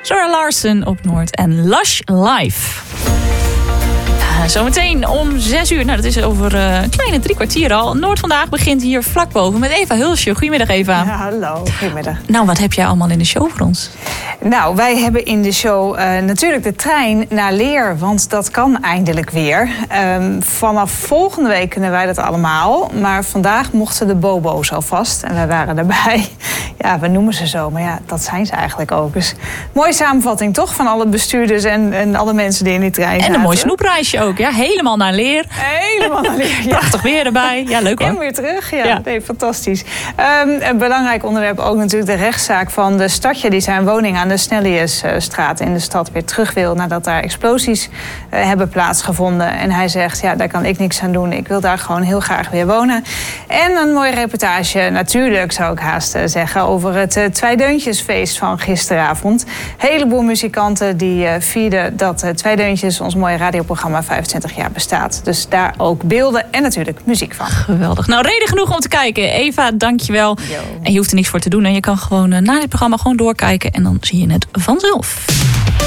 Zora Larsson op Noord en Lush Live. Zometeen om 6 uur. Nou, dat is over een kleine 3 kwartier al. Noord vandaag begint hier vlak boven met Eva Hulsje. Goedemiddag, Eva. Ja, hallo. Goedemiddag. Nou, wat heb jij allemaal in de show voor ons? Nou, wij hebben in de show natuurlijk de trein naar Leer. Want dat kan eindelijk weer. Vanaf volgende week kunnen wij dat allemaal. Maar vandaag mochten de bobo's alvast. En wij waren erbij. Ja, we noemen ze zo. Maar ja, dat zijn ze eigenlijk ook. Dus mooie samenvatting toch? Van alle bestuurders en alle mensen die in die trein zaten. En een mooi snoepreisje ook. Ja, helemaal naar Leer. Helemaal naar Leer, ja. Prachtig weer erbij. Ja, leuk hoor. En weer terug, ja. Nee, fantastisch. Een belangrijk onderwerp ook natuurlijk de rechtszaak van de stadje die zijn woning aan de Snelliusstraat in de stad weer terug wil nadat daar explosies hebben plaatsgevonden. En hij zegt, ja, daar kan ik niks aan doen. Ik wil daar gewoon heel graag weer wonen. En een mooie reportage, natuurlijk zou ik haast zeggen, over het Tweedeuntjesfeest van gisteravond. Een heleboel muzikanten die vierden dat Tweedeuntjes, ons mooie radioprogramma, 25 jaar bestaat. Dus daar ook beelden en natuurlijk muziek van. Geweldig. Nou, reden genoeg om te kijken. Eva, dankjewel. Yo. En je hoeft er niks voor te doen. En je kan gewoon na dit programma gewoon doorkijken. En dan zie je het vanzelf.